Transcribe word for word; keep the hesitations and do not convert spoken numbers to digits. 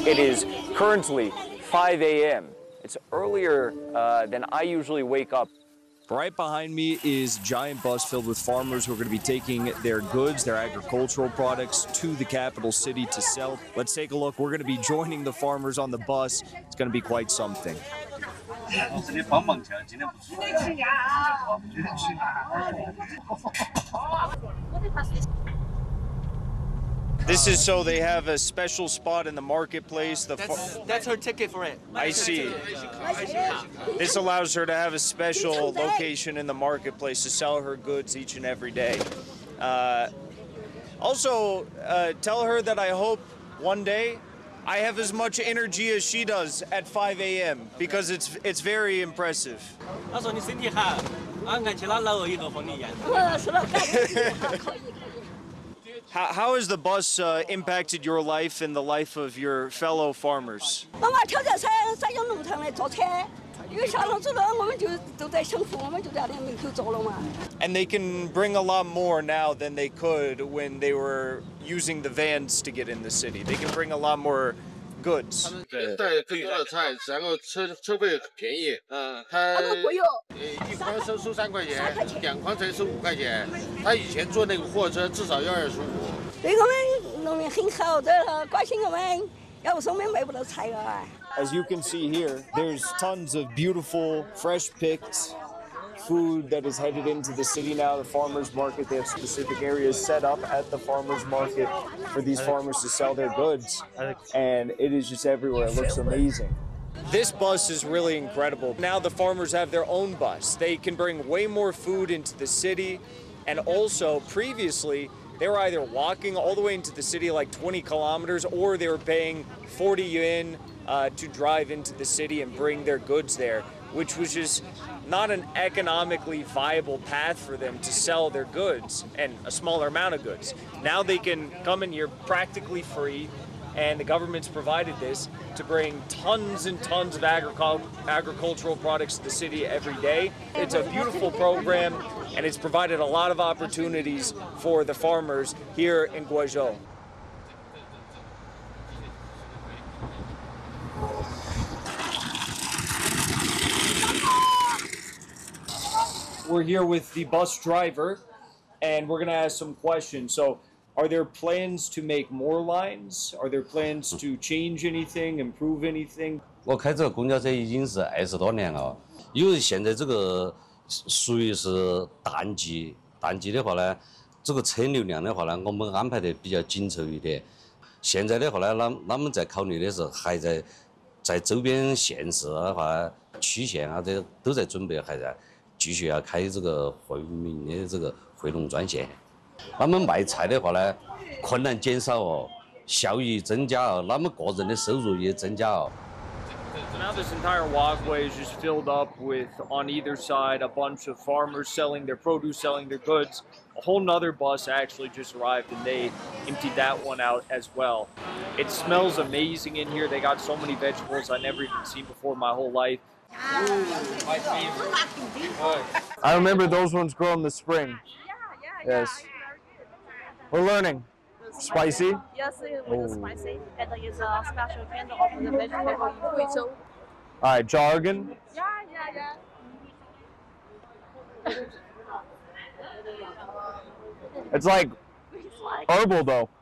It is currently five A M It's earlier uh, than I usually wake up. Right behind me is a giant bus filled with farmers who are going to be taking their goods, their agricultural products, to the capital city to sell. Let's take a look. We're going to be joining the farmers on the bus. It's going to be quite something. This is so they have a special spot in the marketplace. The that's, that's her ticket for it. I see. This allows her to have a special location in the marketplace to sell her goods each and every day. Uh, also, uh, tell her that I hope one day I have as much energy as she does at five A M because it's it's very impressive. How, how has the bus uh, impacted your life and the life of your fellow farmers? And they can bring a lot more now than they could when they were using the vans to get in the city. They can bring a lot more goods. As you can see here, there's tons of beautiful, fresh-picked food that is headed into the city now. The farmers market, they have specific areas set up at the farmers market for these farmers to sell their goods, and it is just everywhere. It looks amazing. This bus is really incredible. Now the farmers have their own bus. They can bring way more food into the city, and also previously they were either walking all the way into the city like twenty kilometers, or they were paying forty yuan uh, to drive into the city and bring their goods there, which was just not an economically viable path for them to sell their goods and a smaller amount of goods. Now they can come in here practically free, and the government's provided this to bring tons and tons of agricul agricultural products to the city every day. It's a beautiful program, and it's provided a lot of opportunities for the farmers here in Guizhou. We're here with the bus driver, and we're going to ask some questions. So, are there plans to make more lines? Are there plans to change anything, improve anything? 我开这个公交车已经是二十多年了，因为现在这个属于是淡季，淡季的话呢，这个车流量的话呢，我们安排的比较紧凑一点。现在的话呢，他他们在考虑的是还在在周边县市的话，区县啊，这都在准备，还在继续要开这个惠民的这个惠农专线。他们卖菜的话呢，困难减少哦，效益增加哦，他们个人的收入也增加哦。 So now this entire walkway is just filled up with, on either side, a bunch of farmers selling their produce, selling their goods. A whole nother bus actually just arrived, and they emptied that one out as well. It smells amazing in here. They got so many vegetables I've never even seen before in my whole life. Ooh, my favorite. I remember those ones grow in the spring. Yes. We're learning. Spicy? Yes, it was spicy. And it's a special kind of the vegetable in Guizhou. Alright, jargon? Yeah, yeah, yeah. It's like herbal though.